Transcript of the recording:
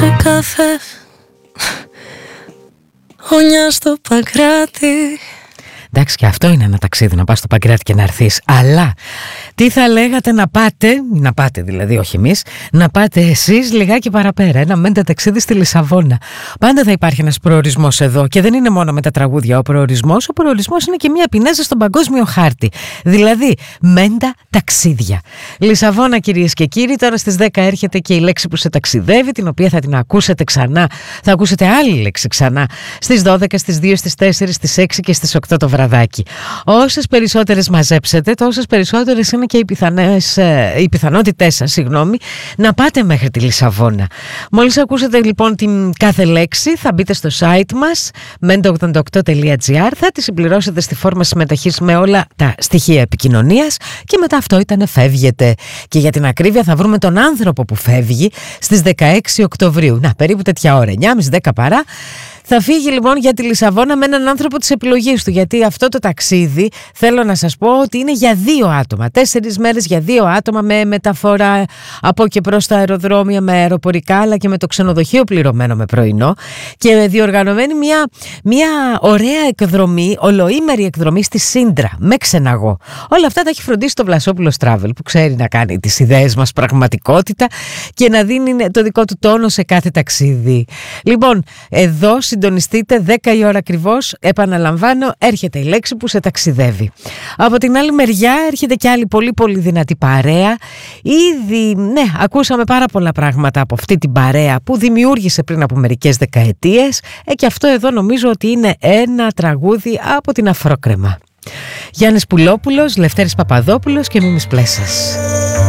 σε καφέ, γωνιά στο Παγκράτη. Εντάξει, και αυτό είναι ένα ταξίδι, να πας στο Παγκράτη και να έρθεις. Αλλά τι θα λέγατε να πάτε δηλαδή, όχι εμείς, να πάτε εσείς λιγάκι παραπέρα. Ένα μέντα ταξίδι στη Λισαβόνα. Πάντα θα υπάρχει ένας προορισμός εδώ και δεν είναι μόνο με τα τραγούδια ο προορισμός. Ο προορισμός είναι και μια πινέζα στον παγκόσμιο χάρτη. Δηλαδή, μέντα ταξίδια. Λισαβόνα, κυρίες και κύριοι, τώρα στις 10 έρχεται και η λέξη που σε ταξιδεύει, την οποία θα την ακούσετε ξανά. Θα ακούσετε άλλη λέξη ξανά στις 12, στις 2, στις 4, στις 6 και στις 8 το βράδυ. Όσες περισσότερες μαζέψετε, τόσες περισσότερες είναι και οι πιθανότητές σας, να πάτε μέχρι τη Λισαβόνα. Μόλις ακούσετε λοιπόν την κάθε λέξη, θα μπείτε στο site μας menta88.gr, θα τη συμπληρώσετε στη φόρμα συμμετοχής με όλα τα στοιχεία επικοινωνίας και μετά αυτό ήταν φεύγετε. Και για την ακρίβεια θα βρούμε τον άνθρωπο που φεύγει στις 16 Οκτωβρίου. Να, περίπου τέτοια ώρα, 9.30-10 παρά. Θα φύγει λοιπόν για τη Λισαβόνα με έναν άνθρωπο της επιλογής του, γιατί αυτό το ταξίδι θέλω να σας πω ότι είναι για 2 άτομα. 4 μέρες για 2 άτομα, με μεταφορά από και προς τα αεροδρόμια, με αεροπορικά, αλλά και με το ξενοδοχείο πληρωμένο με πρωινό και διοργανωμένη μια ωραία εκδρομή, ολοήμερη εκδρομή στη Σύντρα με ξεναγό. Όλα αυτά τα έχει φροντίσει το Βλασόπουλος Travel, που ξέρει να κάνει τις ιδέες μας πραγματικότητα και να δίνει το δικό του τόνο σε κάθε ταξίδι. Λοιπόν, εδώ συντονιστείτε 10 η ώρα ακριβώς, επαναλαμβάνω, έρχεται η λέξη που σε ταξιδεύει. Από την άλλη μεριά έρχεται και άλλη πολύ πολύ δυνατή παρέα. Ήδη, ακούσαμε πάρα πολλά πράγματα από αυτή την παρέα που δημιούργησε πριν από μερικές δεκαετίες και αυτό εδώ νομίζω ότι είναι ένα τραγούδι από την Αφρόκρεμα. Γιάννης Πουλόπουλος, Λευτέρης Παπαδόπουλος και Μίμης Πλέσας.